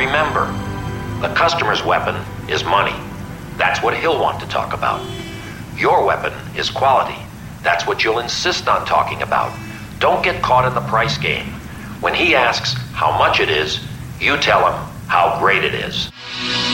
remember, the customer's weapon is money. That's what he'll want to talk about. Your weapon is quality. That's what you'll insist on talking about. Don't get caught in the price game. When he asks how much it is, you tell him how great it is.